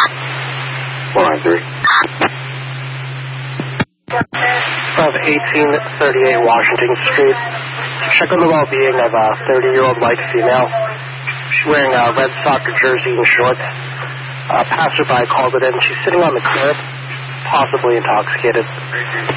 493. Of 1838 Washington Street. Check on the well-being of a 30-year-old white female. She's wearing a red soccer jersey and shorts. A passerby called it in. She's sitting on the curb, possibly intoxicated.